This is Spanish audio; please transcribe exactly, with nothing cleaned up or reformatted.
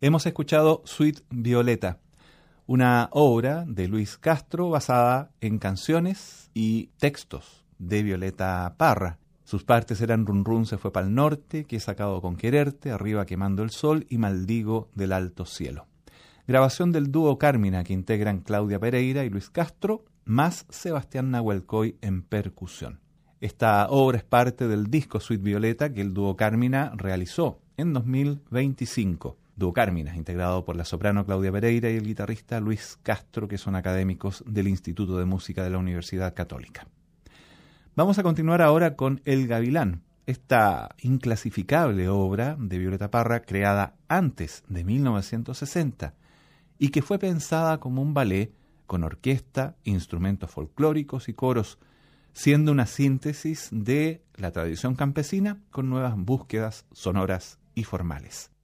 Hemos escuchado Suite Violeta, una obra de Luis Castro basada en canciones y textos de Violeta Parra. Sus partes eran Run Run se fue pa'l norte, Que he sacado con quererte, Arriba quemando el sol y Maldigo del alto cielo. Grabación del dúo Carmina que integran Claudia Pereira y Luis Castro, más Sebastián Nahuelcoy en percusión. Esta obra es parte del disco Suite Violeta que el dúo Carmina realizó en dos mil veinticinco. Dúo Carmina, integrado por la soprano Claudia Pereira y el guitarrista Luis Castro, que son académicos del Instituto de Música de la Universidad Católica. Vamos a continuar ahora con El Gavilán, esta inclasificable obra de Violeta Parra creada antes de mil novecientos sesenta y que fue pensada como un ballet con orquesta, instrumentos folclóricos y coros, siendo una síntesis de la tradición campesina con nuevas búsquedas sonoras y formales.